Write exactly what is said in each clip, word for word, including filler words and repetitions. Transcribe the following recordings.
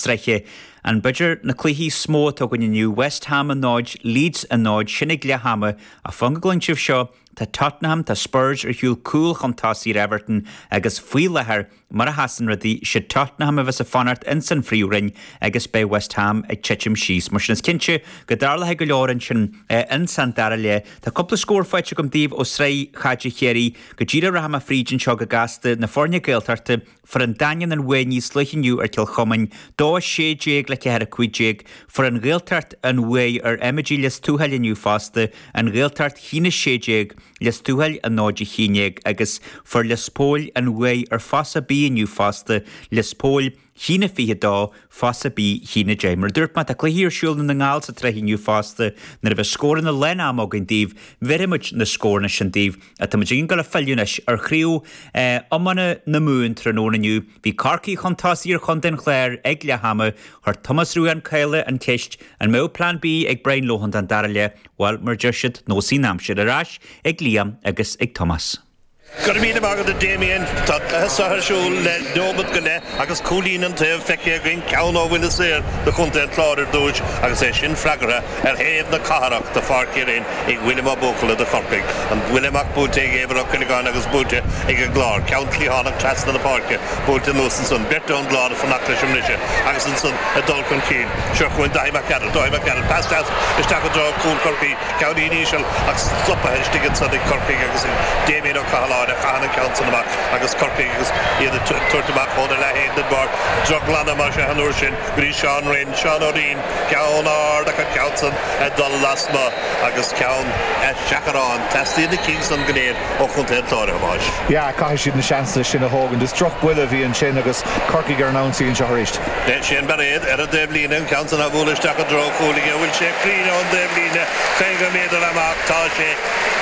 streiche an budger na cluhí smó a gine West Ham a náid, Leeds a náid, sinnig le hama a fangaglain sibh seo tá Tottenham tá Spurs ar hiúil cúil chuntáí Everton agus faoi lethir mar a hasan radí si Tottenham a bheits a fanart in san fríúrin agus bei West Ham ag titim síos. Mar sin is cinse go darlathe go leorann sin in San Dara le tá coppla scór fáilte gom díobh ó srei chaide chéirí go ddíra raham a frídin seo go gasta na fórne gailtarta for an dain an bhain níos sluichinniu ar Kilchomain dó sé déag le cear a cuideag for an gailtart an bhé ar imidí les túhailiniu fásta an gailtart hína sé déag les túhail a náide híneag agus for les pól an bhé ar fasa bí iniu fásta les pól hína fihe dá fasa bí hína déimar. Dúirt mat a chluhíir siúlna na ngáil sa treithiniu fásta na bheith scóran na lena am agin díobh very much na scórna sin díobh a tá mudín go le fellúnis ar chríú amana na múin trónaniu bhí carcaí chuntáí ar chun den chléir ag le hama thar Thomas Ruan Caile an ceist an mó plan B ag Brian Lohan an dara le bhil mar deisiid nó sí námsid arás ag Liam agus ag Thomas. Got me about the Damien, Tot Sahashul, Dobut Gale, Agus Coolin and Tev, Feki again, Kauno will say the content Clauder Doge, Agasation Flagra, and Have the Karak, the Farkirin, a William Abokul of the Corping, and William Akbute gave a Kiligan Agus Bute, a Glar, Count Cleon and Chast in the Park, Bolton Lucenson, Berton Glad from Naklish Mission, Agasson, a Dolphin Keen, Shurkwin Dima Cattle, Dima Cattle, passed out, the Stackadraw, Cool Corpi, County Initial, Stop a hedge tickets on the Corping, Damien O'Connell. The Khan accounts on the back, Agus Corping is either Turtleback or the Lahain, the bar, Joglana Masha Hanurshin, Grishan Rain, Sean O'Dean, Cowan or the Council, and Don Lasma, Agus Cowan, and Shakaran, Tasty the Kingston Grenade, or Content Toramash. Yeah, Kahish in the chance to Shinna Hogan, the struck Willoughby and Shin Agus Corky Garnouncey and Shahrisht. Then Shin Barrett, Era Devlin, and Council of Woolish Takadro, Cooling, will check clean on Devlin, Fanga made the Lamak, Tashi,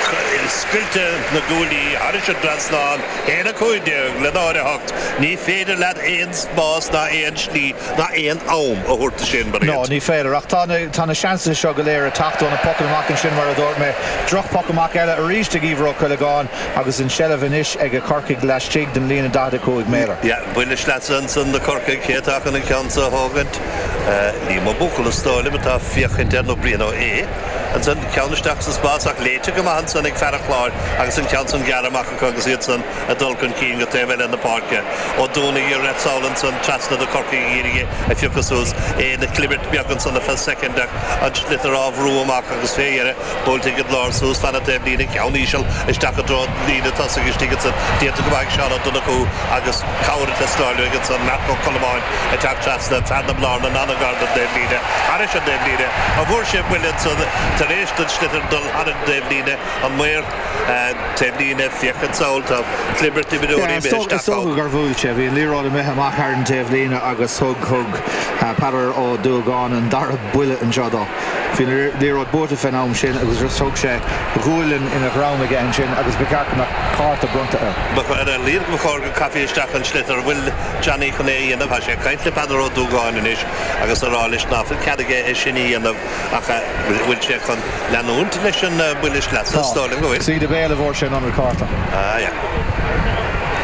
Spilte, Naguli, Irish. Draslan, Hena Koideg, Lenore Hocht, Ni Feder Lad Ains Boss, Na Ain Schlee, Na Ain Aum, a Hort the Shin Barret. No, Ni Feder, Achtana, Tana chance to Shogalera, attacked on a Pokémon and Shinmar Dorme, Druck Pokémon Ella, Reach to Givro Kulagon, Agus in Shellavinish, Egg a Corkig Lash Chig, and Lena Dadakoig Mailer. Yeah, Willish Latson, the Corkig, Ketak and the Council Hogant, Lima Bukula Store, Limita, Fiach Interno Brino E. And then Counterstacks Basak later come on, Sonic Faraclar, Agus in Council Garamach. Congregation a Dolphin King at Tevel in the park or Donny Red Solanson Chasna the Corky if you could in the Clibbert Biaconson the first second and litter of Ruamak Agus Fair bolting at Lord Sus Fanate leading County Shell is Takadro lead the Tossing tickets and Dear to go back shot at Dunaku Agus Coward Test against on Matko Colomine attack Chasna Fandom Lord and another guard that they leader Harish and they leader of worship William so the Teresh that Schlitter Dul Hadid Dave leader on where Tevlina Fiakan Soul of Liberty Vidori so Garvul Chevy and Leroy Mehamach and Tevlina Agus Hug Hug Patter or Dugan and Dara Bullet and Jodo. Leroy Bota Phenom Shin, it was just Hug Shay, Gulin in a ground again Shin, I was Bikakama Carter Brunta. But a little before Coffee Stack and Schlitter will Johnny Kone and the Pasha, kindly Patter or Dugan in ish, Agus Ralish Naff, Cadega Shini and the will check on Lanun Television Willish Lats. See the bail of Ocean on the Carter. Ah, yeah.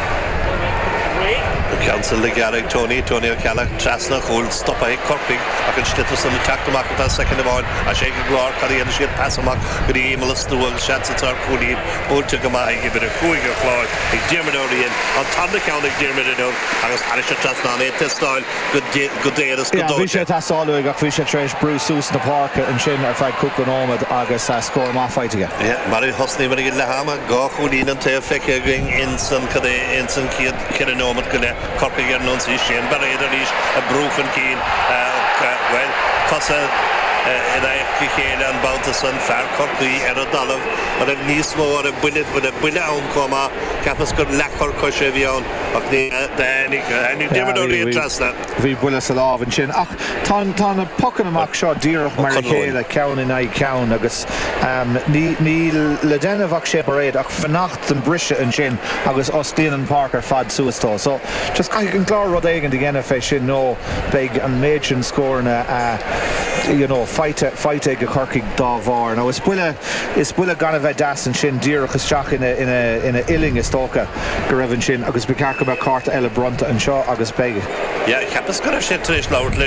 Council the Garrick, Tony, Tony O'Callagh, Chasna, Hold, Stop a Corping, I can slip us on the tack to mark with a second of all. I shake a guard, carry and shit, pass a mark, good email, the world, shots at our coolie, old took a man, give it a cooing of floor, a Germanorian, on top the county Germanor, I was Irish Chasna, eight test style, good day, good day, that's good. Yeah, Visha Tassalo, got Visha Trash, Bruce Sus, the park, and Shin, if I cook on Omad, August, I score my fight again. Yeah, Mary Hosni, Mary Lahama, go, Houdin, and Teofeka, going in some Kade, in some kid, Kiranomad, Corping and Shane Barrett a broken keen well Cossa in a Kikane and Bountyson Fair Corky and a Dollar but a Nismo or a bullet with a bullet on coma Capas could lack or Koshevion of the and you never trust that we bullets along and chin ton ton of pocket of Mac shot deer of Marikela Cowan and I Cowan Agus um Neil Ledenavak Sheparade of Fanacht and Brisha and Chin Agus Austin and Parker Fad Suisto so just I can clear Rodagan again if I should know big and Machen scoring a you know fight fight a Kirky Davar now it's Bulla it's Bulla Ganava Das and Shin deer Chachak in a in a in a Illing Estoka Garevin Shin Agus Bikaka Carta Ella Brunta and Shaw Agus Beg yeah Capas got a shit to